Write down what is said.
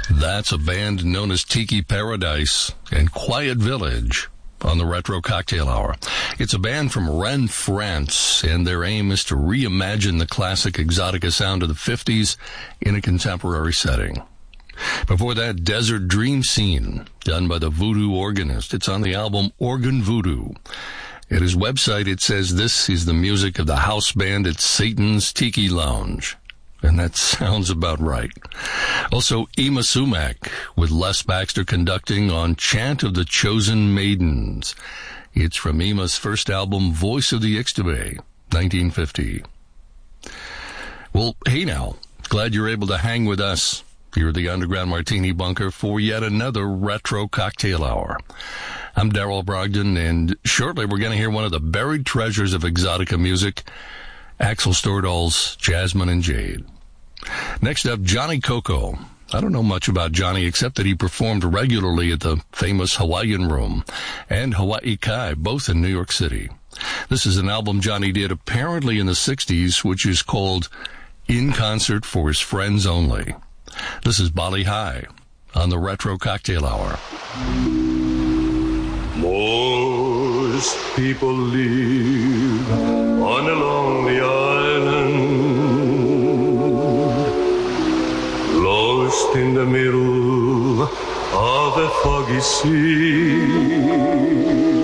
That's a band known as Tiki Paradise and Quiet Village on the Retro Cocktail Hour. It's a band from Rennes, France, and their aim is to reimagine the classic Exotica sound of the 50s in a contemporary setting. Before that, Desert Dream Scene, done by the Voodoo Organist. It's on the album Organ Voodoo. At his website, it says this is the music of the house band at Satan's Tiki Lounge. And that sounds about right. Also, Yma Sumac, with Les Baxter conducting on Chant of the Chosen Maidens. It's from Yma's first album, Voice of the Ixtabe, 1950. Well, hey now, glad you're able to hang with us here at the Underground Martini Bunker for yet another Retro Cocktail Hour. I'm Daryl Brogdon, and shortly we're going to hear one of the buried treasures of Exotica music, Axel Stordahl's Jasmine and Jade. Next up, Johnny Coco. I don't know much about Johnny except that he performed regularly at the famous Hawaiian Room and Hawaii Kai, both in New York City. This is an album Johnny did apparently in the 60s, which is called In Concert for His Friends Only. This is Bali High on the Retro Cocktail Hour. Most people live on a lonely island, lost in the middle of a foggy sea.